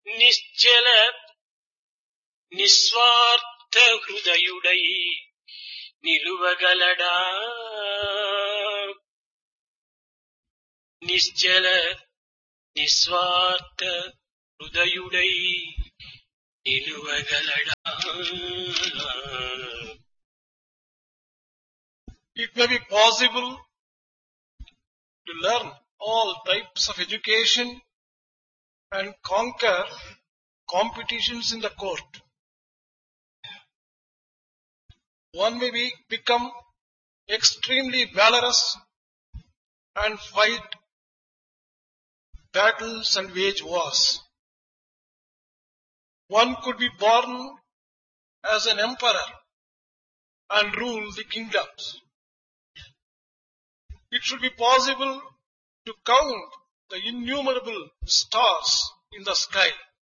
నిశ్చల నిస్వార్థ హృదయుడై నిలువగలడా. నిశ్చల నిస్వార్థ హృదయుడై నిలువగలడా. It may be possible to learn all types of education and conquer competitions in the court. One may become extremely valorous and fight battles and wage wars. One could be born as an emperor and rule the kingdoms. It should be possible to count the innumerable stars in the sky.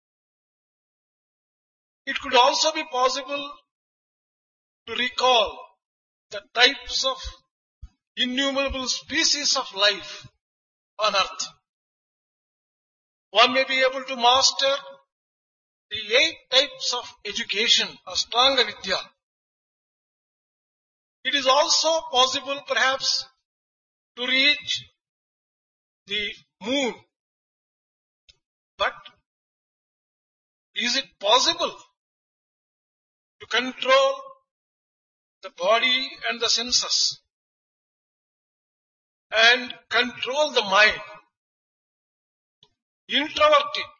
It could also be possible to recall the types of innumerable species of life on earth. One may be able to master the 8 types of education, Ashtanga Vidya. It is also possible perhaps to reach the moon. But is it possible to control the body and the senses and control the mind, introvert it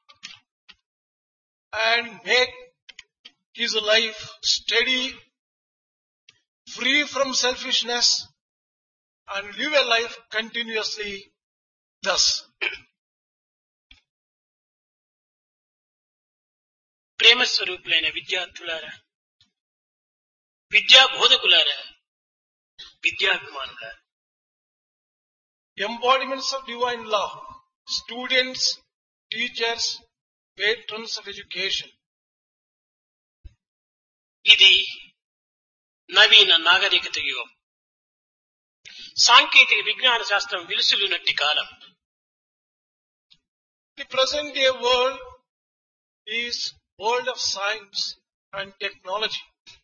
and make his life steady, free from selfishness, and live a life continuously thus? ప్రేమ స్వరూపులైన విద్యార్థులారా, విద్యా బోధకులారా, విద్యాభిమానులారా, embodiments of divine love, students, teachers, patrons of education. ఇది నవీన నాగరికత యుగం. సాంకేతిక విజ్ఞాన శాస్త్రం విలుసులునట్టి కాలం. The present day world is world of science and technology.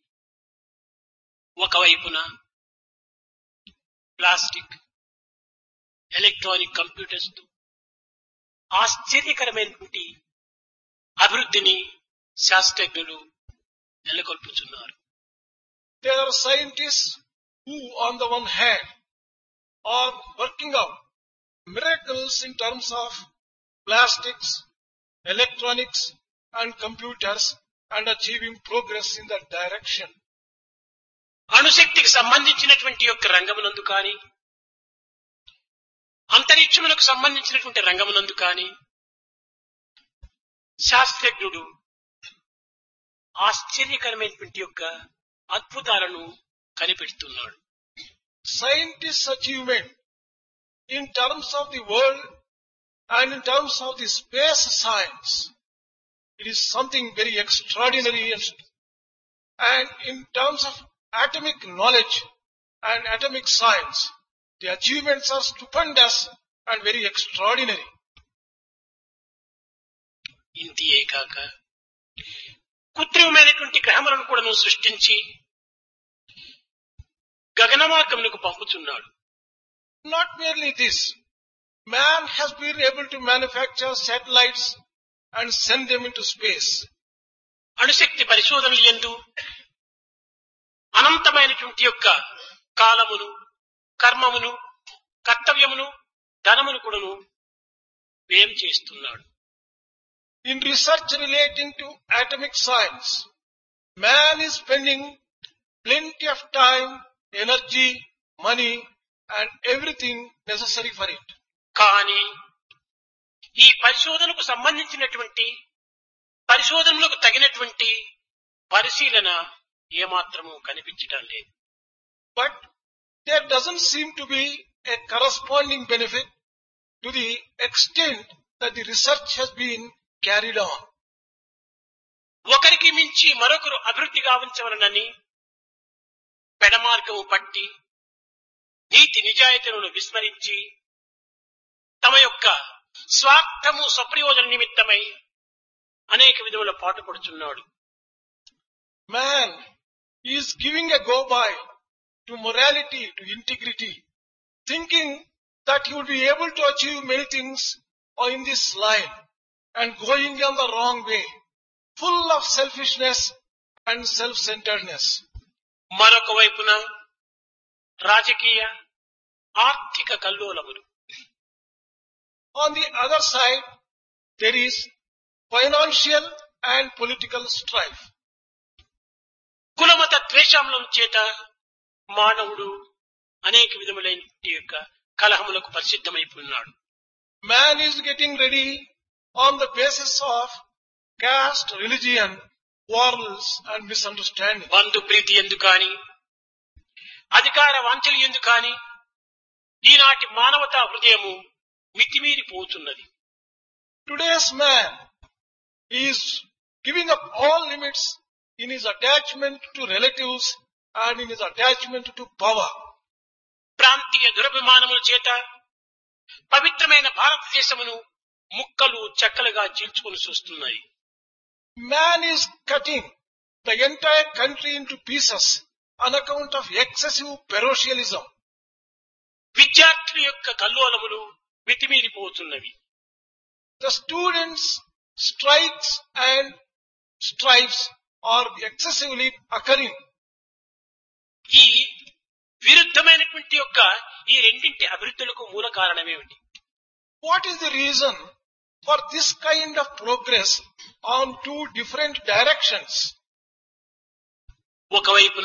ఒకవైపున plastic, electronic computers తో ఆశ్చర్యకరమైనటువంటి అభివృద్ధిని శాస్త్రజ్ఞులు నెలకొల్పుతున్నారు. There are scientists who on the one hand are working out miracles in terms of plastics, electronics and computers and achieving progress in that direction. అణుశక్తికి సంబంధించినటువంటి యొక్క రంగమునందు కానీ, అంతరిక్షములకు సంబంధించినటువంటి రంగమునందు కానీ శాస్త్రజ్ఞుడు ఆశ్చర్యకరమైనటువంటి యొక్క అద్భుతాలను కనిపెడుతున్నాడు. Scientists' achievement in terms of the world and in terms of the space science, it is something very extraordinary, and in terms of atomic knowledge and atomic science, the achievements are stupendous and very extraordinary. ఇంతియే కాక కృత్రిమమైనటువంటి గ్రహములను కూడా సృష్టించి గగన మార్గమునకు పంపుతున్నాడు. Not merely this, man has been able to manufacture satellites and send them into space. అణుశక్తి పరిశోధనలు యందు అనంతమైనటువంటి యొక్క కాలమును, కర్మమును, కర్తవ్యమును, ధనమును కూడాను వ్యయం చేస్తున్నాడు. In research relating to atomic science, man is spending plenty of time, energy, money and everything necessary for it. కానీ ఈ పరిశోధనకు సంబంధించినటువంటి పరిశోధనలకు తగినటువంటి పరిశీలన ఏమాత్రము కనిపించడం లేదు. But there doesn't seem to be a corresponding benefit to the extent that the research has been carried on. ఒకరికి మించి మరొకరు అభివృద్ధి గావించవలనని పెడమార్గము పట్టి నీతి నిజాయితీలను విస్మరించి తమ యొక్క స్వార్థము స్వప్రయోజన నిమిత్తమై అనేక విధముల పాటుపడుచున్నాడు. Man is giving a go-by to morality, to integrity, thinking that he would be able to achieve many things in this line and going on the wrong way, full of selfishness and self-centeredness. మరొక వైపున రాజకీయ ఆర్థిక కల్లోలములు. On the other side, there is financial and political strife. కులమత ద్వేషముల చేత మానవుడు అనేక విధములైన యొక్క కలహములకు ప్రసిద్ధమైపోయినాడు. Man is getting ready on the basis of caste, religion, quarrels and misunderstanding. బంధు ప్రీతి ఎందుకు కాని, అధికార వాంఛలు ఎందుకు కాని ఈనాటి మానవతా హృదయము మితిమీరిపోతున్నది. Today's man is giving up all limits in his attachment to relatives and in his attachment to power. ప్రాంతీయ దురభిమానముల చేత పవిత్రమైన భారతదేశమును ముక్కలు చెక్కలుగా చీల్చుకొని చూస్తున్నాయి. Man is cutting the entire country into pieces on account of excessive parochialism. విద్యార్థుల యొక్క కల్లోలములు మితిమీరిపోతున్నవి. The students' strikes and strifes are excessively occurring. ఈ విరుద్ధమైనటువంటి యొక్క ఈ రెండింటి అభివృద్ధులకు మూల కారణమేమిటి? What is the reason for this kind of progress on two different directions? ఒకవైపున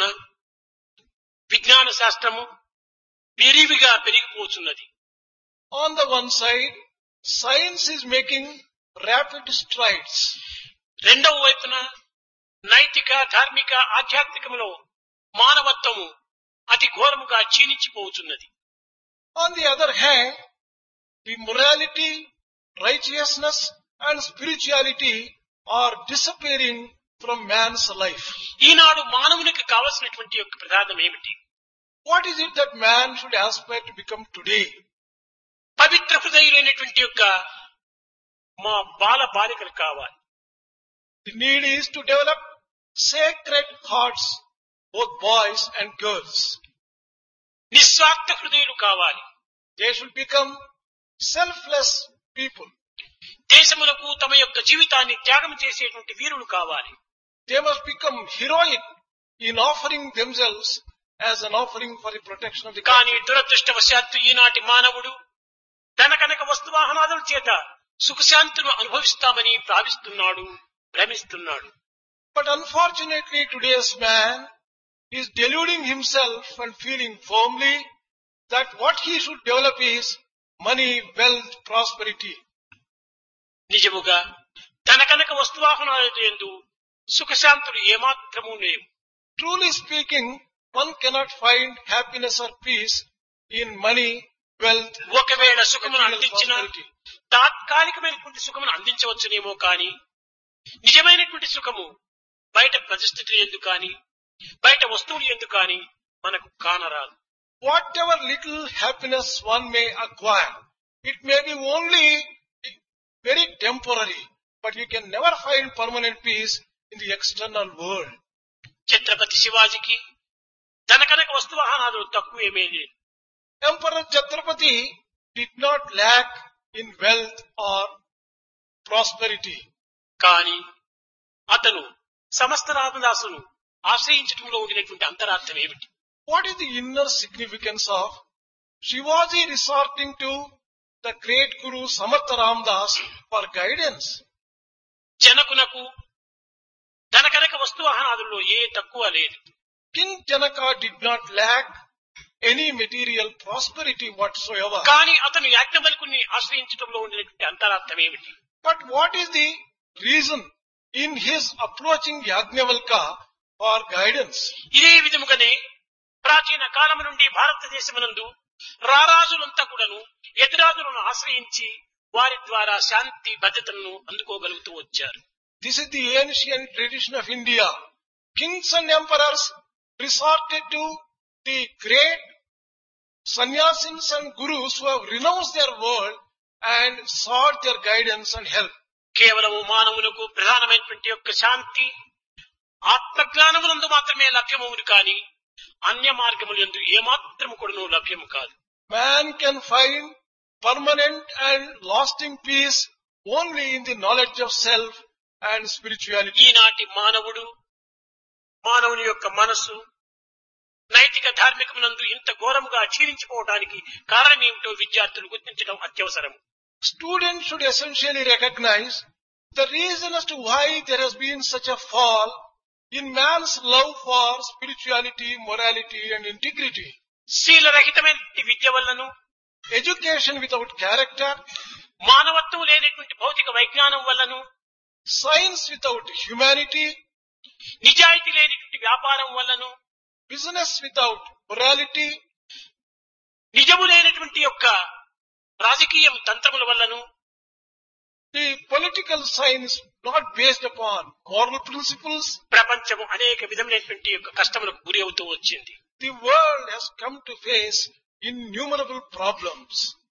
విజ్ఞాన శాస్త్రము విరివిగా పెరిగిపోతున్నది. On the one side, science is making rapid strides. రెండవ వైపున నైతిక, ధార్మిక, ఆధ్యాత్మికములో మానవత్వము అతి ఘోరముగా క్షీణించిపోతున్నది. On the other hand, the morality, righteousness and spirituality are disappearing from man's life. ఈనాడు మానవునికి కావలసినటువంటి యొక్క ప్రధానం ఏమిటి? What is it that man should aspire to become today? పవిత్ర హృదయులైనటువంటి యొక్క మా బాల బాలికలు కావాలి. The need is to develop sacred hearts, both boys and girls. నిస్వార్థ హృదయులు కావాలి. They should become selfless people. దేశములకు తమ యొక్క జీవితాన్ని త్యాగం చేసేటువంటి వీరులు కావాలి. They must become heroic in offering themselves as an offering for the protection of the కానీ country. దురదృష్టవశాత్తు ఈనాటి మానవుడు తన కనుక వస్తువాహనాదుల చేత సుఖశాంతులు అనుభవిస్తామని భావిస్తున్నాడు, భ్రమిస్తున్నాడు. But unfortunately, today's man is deluding himself and feeling firmly that what he should develop is money, wealth, prosperity. నిజముగా తన కనుక వస్తువాహనాలతో యందు సుఖశాంతులు ఏమాత్రము లేవు. Truly speaking, one cannot find happiness or peace in money, wealth, ఒకవేళ సుఖమును material అందించినా prosperity. తాత్కాలికమైనటువంటి సుఖమును అందించవచ్చునేమో కాని నిజమైనటువంటి సుఖము బయట పరిస్థితులు ఎందుకు కాని బయట వస్తువులు ఎందుకు కాని మనకు కానరాదు. Whatever little happiness one may acquire, it may be only very temporary, but you can never find permanent peace in the external world. Chhatrapati శివాజీకి తన కనుక వస్తువాహనాలు తక్కువేమీ లేదు. Emperor Chhatrapati did not lack in wealth or prosperity. కానీ అతను సమస్త రామదాసును ఆశ్రయించడంలో ఉండినటువంటి అంతరార్థం ఏమిటి? What is the inner significance of Shivaji resorting to the great Guru Samartha Ramdas for guidance? జనకునకు తన కనుక వస్తువాహనాదుల్లో ఏ తక్కువ లేదు. King Janaka did not lack any material prosperity whatsoever. కానీ అతను యాజ్ఞవల్కుని ఆశ్రయించడంలో ఉండినటువంటి అంతరార్థం ఏమిటి? But what is the reason in his approaching Yajnavalka for guidance? ఇదే విధముగానే ప్రాచీన కాలము నుండి భారతదేశమునందు రారాజులంతా కూడాను ఎదురాజులను ఆశ్రయించి వారి ద్వారా శాంతి భద్రతలను అందుకోగలుగుతూ వచ్చారు. This is the ancient tradition of India. Kings and emperors resorted to the great sannyasins and gurus who have renounced their world and sought their guidance and help. కేవలము మానవులకు ప్రధానమైనటువంటి యొక్క శాంతి ఆత్మజ్ఞానమునందు మాత్రమే లభ్యమవును కాని అన్య మార్గములందు ఏమాత్రము కూడాను లభ్యము కాదు. Man can find permanent and lasting peace only in the knowledge of self and spirituality. ఈనాటి మానవుని యొక్క మనస్సు నైతిక ధార్మికమునందు ఇంత ఘోరముగా క్షీణించిపోవడానికి కారణం ఏమిటో విద్యార్థులు గుర్తించడం అత్యవసరం. Students should essentially recognize the reason as to why there has been such a fall in man's love for spirituality, morality and integrity. శీలరహితమైన Vidya వల్లను, Education without character, మానవత్వం లేనటువంటి భౌతిక వైజ్ఞానం వల్లను, science without humanity, నిజాయితీ లేనటువంటి వ్యాపారం వల్లను, business without morality, నిజము లేనటువంటి యొక్క రాజకీయ తంత్రముల వల్లను, the political science not based upon moral principles, ప్రపంచము అనేక విధమైనటువంటి యొక్క కష్టములకు గురి అవుతూ వచ్చింది. the world has come to face innumerable problems.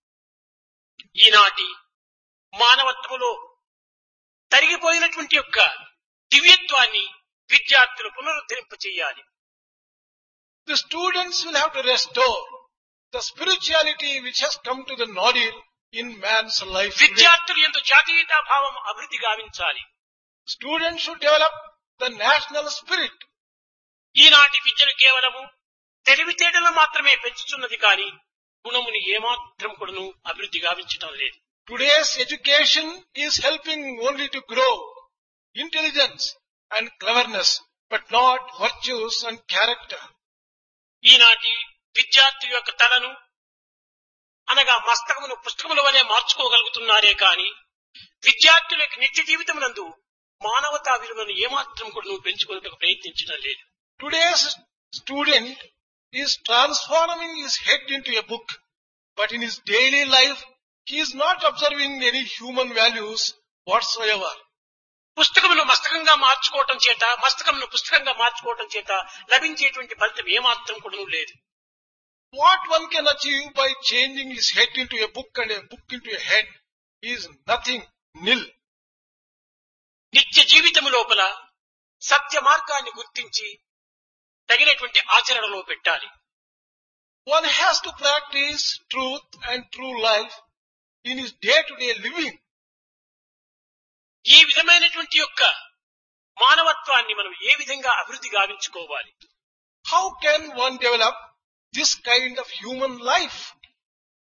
ఈనాటి మానవత్వములో తరిగిపోయినటువంటి యొక్క దివ్యత్వాన్ని విద్యార్థులు పునరుద్ధరింప చేయాలి. The students will have to restore the spirituality which has come to the nodule in man's life. విద్యార్థులు యందు జాతీయతా భావం అభివృద్ధి గావించాలి. Students should develop the national spirit. ఈనాటి విద్యను కేవలము తెలివితేటలు మాత్రమే పెంచుతున్నది కానీ గుణముని ఏమాత్రం కూడాను అభివృద్ధి గావించటం లేదు. Today's education is helping only to grow intelligence and cleverness, but not virtues and character. ఈనాటి విద్యార్థి యొక్క తలను అనగా మస్తకమును పుస్తకముల వలె మార్చుకోగలుగుతున్నారే కాని విద్యార్థుల యొక్క నిత్య జీవితమునందు మానవతా విలువను ఏమాత్రం కూడా పెంచుకోవడానికి ప్రయత్నించడం లేదు. Today's student is transforming his head into a book, but in his daily life he is not observing any human values whatsoever. పుస్తకమును మస్తకంగా మార్చుకోవటం చేత, మస్తకమును పుస్తకంగా మార్చుకోవటం చేత లభించేటువంటి ఫలితం ఏమాత్రం కూడా లేదు. What one can achieve by changing his head into a book and a book into a head is nothing, nil. నిత్య జీవితము లోపల సత్య మార్గాన్ని గుర్తించి తగినటువంటి ఆచరణలో పెట్టాలి. One has to practice truth and true life in his day-to-day living. ఈ విధమైనటువంటి యొక్క మానవత్వాన్ని మనం ఏ విధంగా అభివృద్ధి గావించుకోవాలి? How can one develop this kind of human life?